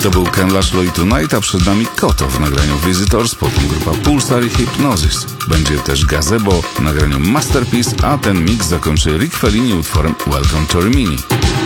To był Ken Laszlo i Tonight, a przed nami Koto w nagraniu Visitors, potem grupa Pulsar i Hypnosis. Będzie też Gazebo w nagraniu Masterpiece, a ten mix zakończy Rick Fellini utworem Welcome to Rimini.